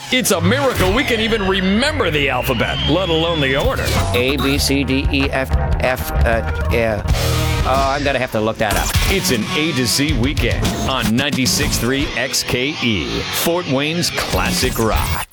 It's a miracle we can even remember the alphabet, let alone the order. A, B, C, D, E, F, yeah. Oh, I'm going to have to look that up. It's an A to Z weekend on 96.3 XKE, Fort Wayne's classic rock.